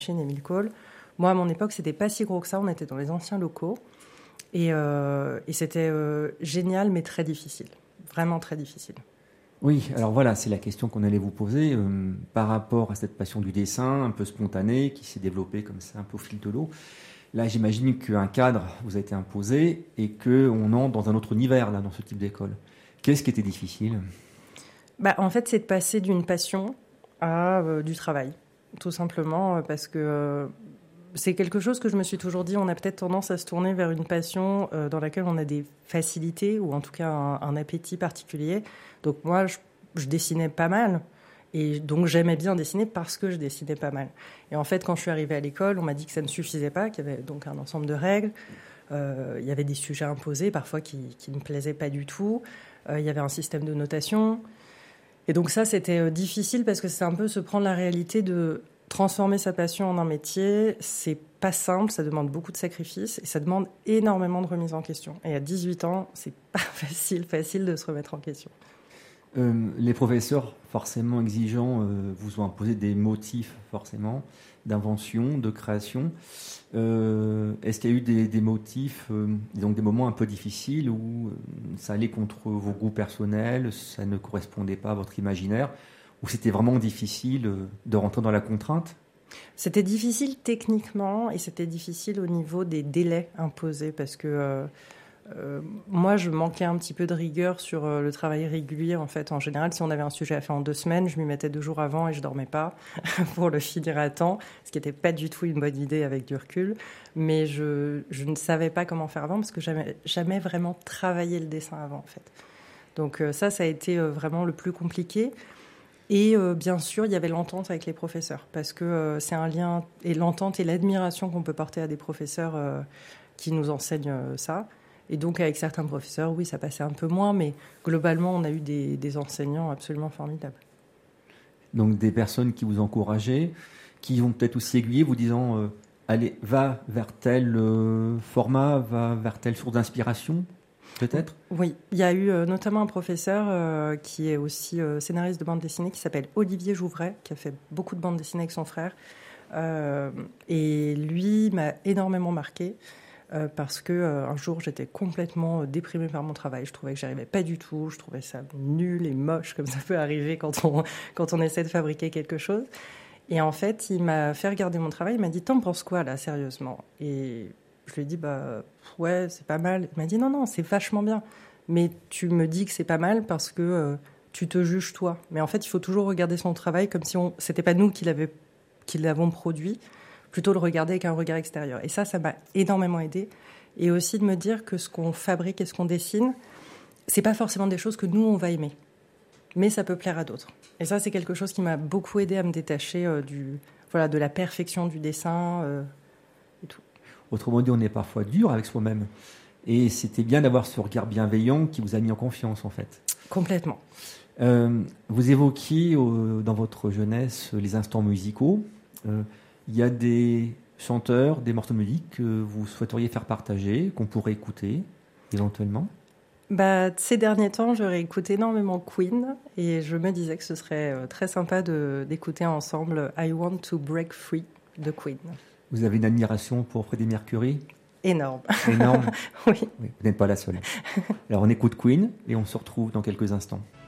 Émile Cole. Moi, à mon époque, c'était pas si gros que ça. On était dans les anciens locaux. Et c'était génial, mais très difficile. Vraiment très difficile. Oui, alors voilà, c'est la question qu'on allait vous poser par rapport à cette passion du dessin un peu spontanée qui s'est développée comme ça un peu au fil de l'eau. Là, j'imagine qu'un cadre vous a été imposé et qu'on entre dans un autre univers là, dans ce type d'école. Qu'est-ce qui était difficile ? En fait, c'est de passer d'une passion à du travail, tout simplement, parce que c'est quelque chose que je me suis toujours dit, on a peut-être tendance à se tourner vers une passion dans laquelle on a des facilités ou en tout cas un appétit particulier. Donc moi, je dessinais pas mal et donc j'aimais bien dessiner parce que je dessinais pas mal. Et en fait, quand je suis arrivée à l'école, on m'a dit que ça ne suffisait pas, qu'il y avait donc un ensemble de règles. Il y avait des sujets imposés parfois qui ne me plaisaient pas du tout. Il y avait un système de notation. Et donc ça, c'était difficile parce que c'est un peu se prendre la réalité de transformer sa passion en un métier. C'est pas simple, ça demande beaucoup de sacrifices et ça demande énormément de remise en question. Et à 18 ans, c'est pas facile de se remettre en question. Les professeurs, forcément exigeants, vous ont imposé des motifs, forcément, d'invention, de création. Est-ce qu'il y a eu des motifs, donc des moments un peu difficiles où ça allait contre vos goûts personnels, ça ne correspondait pas à votre imaginaire, ou c'était vraiment difficile de rentrer dans la contrainte ? C'était difficile techniquement et c'était difficile au niveau des délais imposés parce que moi, je manquais un petit peu de rigueur sur le travail régulier. En fait, en général, si on avait un sujet à faire en 2 semaines, je m'y mettais 2 jours avant et je dormais pas pour le finir à temps, ce qui n'était pas du tout une bonne idée avec du recul. Mais je ne savais pas comment faire avant parce que j'avais jamais vraiment travaillé le dessin avant, en fait. Donc ça a été vraiment le plus compliqué. Et bien sûr, il y avait l'entente avec les professeurs parce que c'est un lien, et l'entente et l'admiration qu'on peut porter à des professeurs qui nous enseignent ça. Et donc, avec certains professeurs, oui, ça passait un peu moins, mais globalement, on a eu des enseignants absolument formidables. Donc, des personnes qui vous encourageaient, qui vont peut-être aussi aiguiller, vous disant allez, va vers tel format, va vers telle source d'inspiration, peut-être ? Oui, il y a eu notamment un professeur qui est aussi scénariste de bande dessinée, qui s'appelle Olivier Jouvray, qui a fait beaucoup de bande dessinée avec son frère. Et lui m'a énormément marqué. Parce que un jour j'étais complètement déprimée par mon travail, je trouvais que j'arrivais pas du tout, je trouvais ça nul et moche comme ça peut arriver quand on essaie de fabriquer quelque chose. Et en fait, il m'a fait regarder mon travail, il m'a dit t'en penses quoi là sérieusement ? Et je lui ai dit ouais, c'est pas mal. Il m'a dit non, c'est vachement bien, mais tu me dis que c'est pas mal parce que tu te juges toi. Mais en fait, il faut toujours regarder son travail comme si c'était pas nous qui l'avons produit, plutôt le regarder avec un regard extérieur. Et ça m'a énormément aidé. Et aussi de me dire que ce qu'on fabrique et ce qu'on dessine, c'est pas forcément des choses que nous, on va aimer. Mais ça peut plaire à d'autres. Et ça, c'est quelque chose qui m'a beaucoup aidé à me détacher de la perfection du dessin et tout. Autrement dit, on est parfois dur avec soi-même. Et c'était bien d'avoir ce regard bienveillant qui vous a mis en confiance, en fait. Complètement. Vous évoquiez dans votre jeunesse les instants musicaux. Il y a des chanteurs, des morceaux de musique que vous souhaiteriez faire partager, qu'on pourrait écouter éventuellement ? Ces derniers temps, j'aurais écouté énormément Queen et je me disais que ce serait très sympa d'écouter ensemble I Want to Break Free de Queen. Vous avez une admiration pour Freddie Mercury ? Énorme. Énorme. Oui. Oui, vous n'êtes pas la seule. Alors on écoute Queen et on se retrouve dans quelques instants.